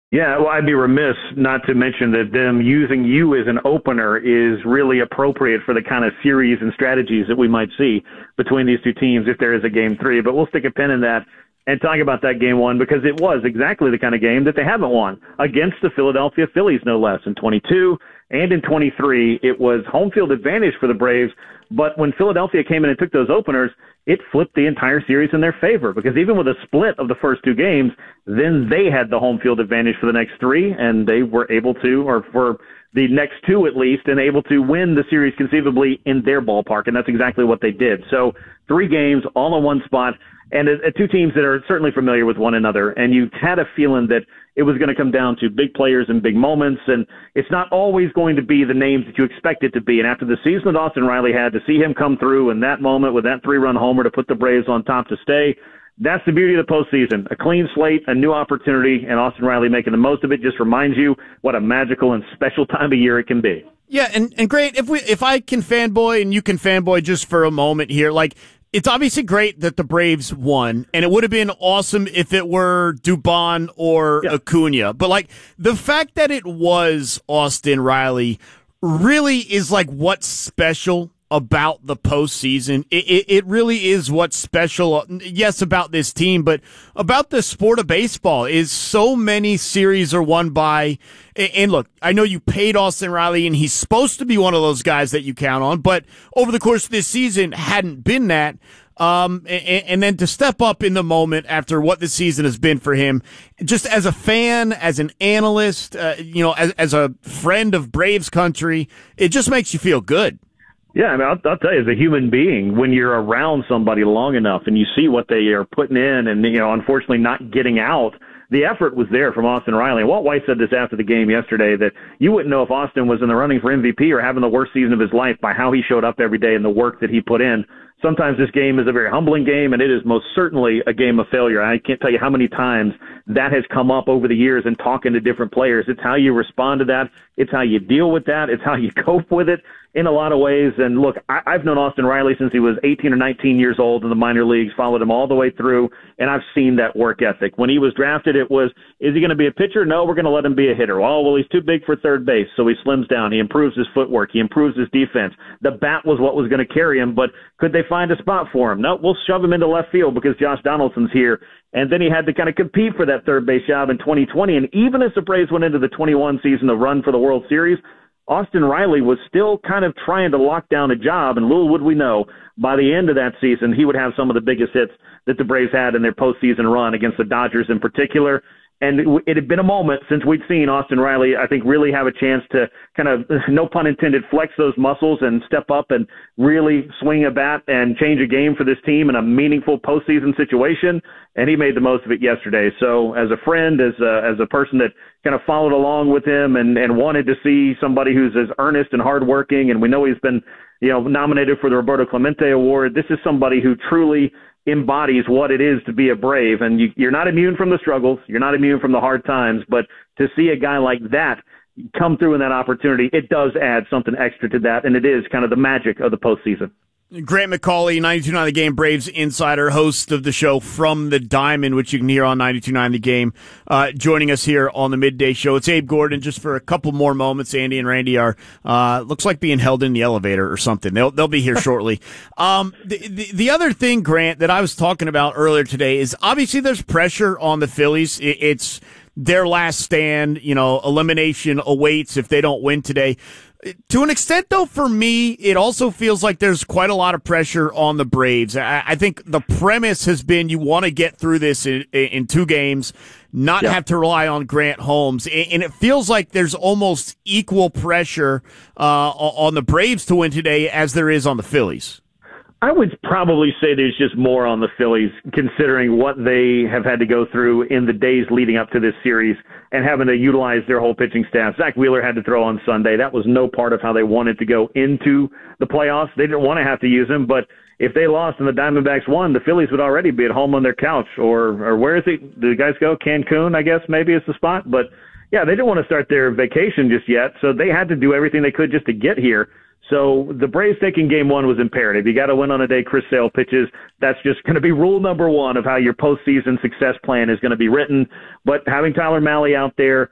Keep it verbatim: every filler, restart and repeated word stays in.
Yeah, well, I'd be remiss not to mention that them using you as an opener is really appropriate for the kind of series and strategies that we might see between these two teams if there is a game three. But we'll stick a pin in that and talk about that game one because it was exactly the kind of game that they haven't won against the Philadelphia Phillies, no less. In twenty-two and in twenty-three, it was home field advantage for the Braves. But when Philadelphia came in and took those openers, it flipped the entire series in their favor because even with a split of the first two games, then they had the home field advantage for the next three, and they were able to, or for the next two at least, and able to win the series conceivably in their ballpark, and that's exactly what they did. So three games all in one spot, and uh, two teams that are certainly familiar with one another, and you had a feeling that it was going to come down to big players and big moments, and it's not always going to be the names that you expect it to be. And after the season that Austin Riley had, to see him come through in that moment with that three-run homer to put the Braves on top to stay, that's the beauty of the postseason. A clean slate, a new opportunity, and Austin Riley making the most of it just reminds you what a magical and special time of year it can be. Yeah, and, and great, if we if I can fanboy and you can fanboy just for a moment here, like, it's obviously great that the Braves won, and it would have been awesome if it were Dubon or yeah. Acuna. But, like, the fact that it was Austin Riley really is, like, what's special about the postseason. It, it, it really is what's special, yes, about this team, but about the sport of baseball is so many series are won by, and look, I know you paid Austin Riley, and he's supposed to be one of those guys that you count on, but over the course of this season, hadn't been that. Um, and, and then to step up in the moment after what the season has been for him, just as a fan, as an analyst, uh, you know, as, as a friend of Braves country, it just makes you feel good. Yeah, I mean, I'll, I'll tell you, as a human being, when you're around somebody long enough and you see what they are putting in and, you know, unfortunately not getting out, the effort was there from Austin Riley. And Walt White said this after the game yesterday, that you wouldn't know if Austin was in the running for M V P or having the worst season of his life by how he showed up every day and the work that he put in. Sometimes this game is a very humbling game, and it is most certainly a game of failure. I can't tell you how many times that has come up over the years in talking to different players. It's how you respond to that. It's how you deal with that. It's how you cope with it in a lot of ways. And look, I, I've known Austin Riley since he was eighteen or nineteen years old in the minor leagues, followed him all the way through, and I've seen that work ethic. When he was drafted, it was, is he going to be a pitcher? No, we're going to let him be a hitter. Oh, well, he's too big for third base, so he slims down. He improves his footwork. He improves his defense. The bat was what was going to carry him, but could they find a spot for him? No, we'll shove him into left field because Josh Donaldson's here. And then he had to kind of compete for that third base job in twenty twenty. And even as the Braves went into the twenty-one season to run for the World Series, Austin Riley was still kind of trying to lock down a job. And little would we know, by the end of that season, he would have some of the biggest hits that the Braves had in their postseason run against the Dodgers in particular. And it had been a moment since we'd seen Austin Riley, I think, really have a chance to kind of, no pun intended, flex those muscles and step up and really swing a bat and change a game for this team in a meaningful postseason situation. And he made the most of it yesterday. So as a friend, as a, as a person that kind of followed along with him and, and wanted to see somebody who's as earnest and hardworking, and we know he's been, you know, nominated for the Roberto Clemente Award, this is somebody who truly embodies what it is to be a Brave. And you, you're not immune from the struggles. You're not immune from the hard times. But to see a guy like that come through in that opportunity, it does add something extra to that. And it is kind of the magic of the postseason. Grant McCauley, ninety-two point nine The Game Braves insider, host of the show From the Diamond, which you can hear on ninety-two point nine The Game, uh, joining us here on the midday show. It's Abe Gordon. Just for a couple more moments, Andy and Randy are, uh, looks like being held in the elevator or something. They'll, they'll be here shortly. Um, the, the, the other thing, Grant, that I was talking about earlier today is obviously there's pressure on the Phillies. It, it's their last stand, you know, elimination awaits if they don't win today. To an extent, though, for me, it also feels like there's quite a lot of pressure on the Braves. I, I think the premise has been you want to get through this in, in two games, not yeah. have to rely on Grant Holmes. And it feels like there's almost equal pressure uh, on the Braves to win today as there is on the Phillies. I would probably say there's just more on the Phillies, considering what they have had to go through in the days leading up to this series and having to utilize their whole pitching staff. Zach Wheeler had to throw on Sunday. That was no part of how they wanted to go into the playoffs. They didn't want to have to use him, but if they lost and the Diamondbacks won, the Phillies would already be at home on their couch. Or, or where is it? Do the guys go? Cancun, I guess, maybe is the spot. But, yeah, they didn't want to start their vacation just yet, so they had to do everything they could just to get here. So the Braves taking game one was imperative. You got to win on a day Chris Sale pitches. That's just going to be rule number one of how your postseason success plan is going to be written. But having Tyler Mahle out there,